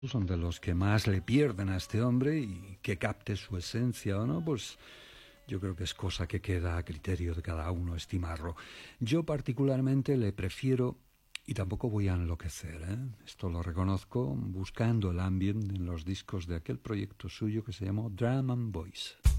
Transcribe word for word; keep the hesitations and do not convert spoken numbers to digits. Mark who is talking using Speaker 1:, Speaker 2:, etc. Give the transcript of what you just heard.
Speaker 1: son de los que más le pierden a este hombre, y que capte su esencia o no, pues yo creo que es cosa que queda a criterio de cada uno estimarlo. Yo particularmente le prefiero, y tampoco voy a enloquecer, ¿eh? Esto lo reconozco, buscando el ambient en los discos de aquel proyecto suyo que se llamó Drum and Voice.